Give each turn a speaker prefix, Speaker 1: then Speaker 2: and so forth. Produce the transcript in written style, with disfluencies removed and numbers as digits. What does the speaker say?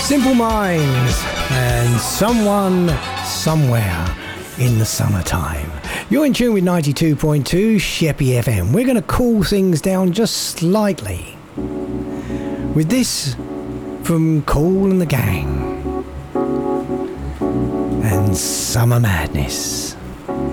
Speaker 1: Simple Minds and Someone Somewhere in the Summertime. You're in tune with 92.2 Sheppy FM. We're going to cool things down just slightly with this from Kool and the Gang and Summer Madness.